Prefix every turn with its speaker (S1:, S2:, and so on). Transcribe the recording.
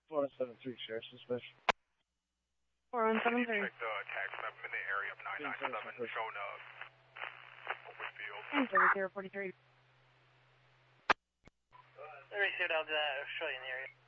S1: 473, Sheriff Suspicion.
S2: 4173.
S3: Check the tax map in the area of 997, shown open field.
S2: And 0043.
S4: Let me see what I'll show you in the area.